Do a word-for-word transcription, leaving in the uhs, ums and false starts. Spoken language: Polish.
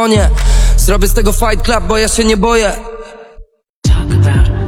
nie. Zrobię z tego fight club, bo ja się nie boję. Talk about